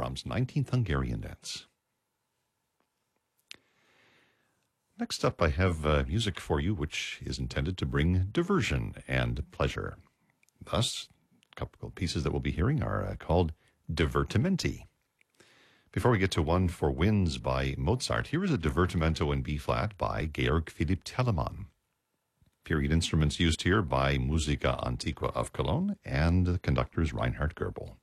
Brahms' 19th Hungarian Dance. Next up, I have music for you which is intended to bring diversion and pleasure. Thus, a couple of pieces that we'll be hearing are called divertimenti. Before we get to One for Winds by Mozart, here is a divertimento in B-flat by Georg Philipp Telemann. Period instruments used here by Musica Antiqua of Cologne and the conductors Reinhard Goebel.